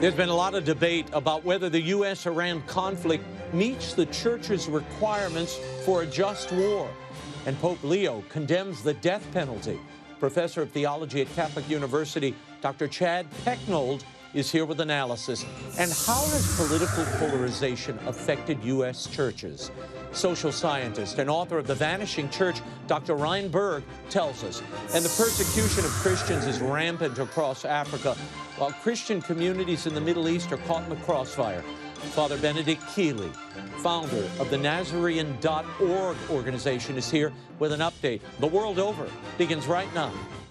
There's been a lot of debate about whether the U.S.-Iran conflict meets the Church's requirements for a just war. And Pope Leo condemns the death penalty. Professor of Theology at Catholic University, Dr. Chad Pecknold, is here with analysis. And how has political polarization affected U.S. churches? Social scientist and author of The Vanishing Church, Dr. Ryan Berg, tells us. And the persecution of Christians is rampant across Africa, while Christian communities in the Middle East are caught in the crossfire. Father Benedict Keeley, founder of the Nazarene.org organization, is here with an update. The World Over begins right now.